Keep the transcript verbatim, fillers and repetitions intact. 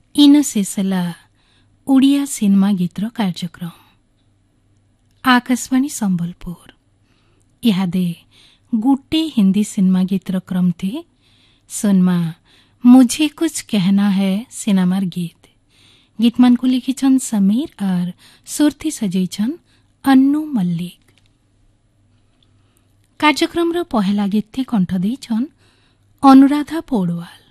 इन शेषला Odia cinema गीतर कार्यक्रम आकाशवाणी संबलपुर इहादे गोटे Hindi cinema गीतर क्रम थे सुनमा मुझे कुछ कहना है सिनेमार गीत गीत मन को लिखिछन समीर और सुरथी सजैछन अन्नू मल्लिक। कार्यक्रम रो पहला गीत थे कंठ दैछन अनुराधा पौडवाल।